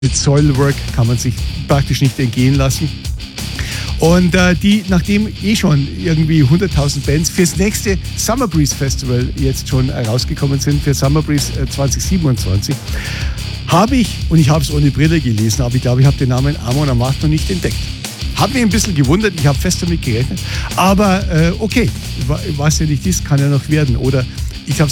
mit Soilwork kann man sich praktisch nicht entgehen lassen. Und nachdem schon irgendwie 100.000 Bands fürs nächste Summer Breeze Festival jetzt schon rausgekommen sind, für Summer Breeze 2027, habe ich, und ich habe es ohne Brille gelesen, aber ich glaube, ich habe den Namen Amon Amarth noch nicht entdeckt. Hat mich ein bisschen gewundert, ich habe fest damit gerechnet. Aber okay, was ja nicht ist, kann ja noch werden. Oder ich habe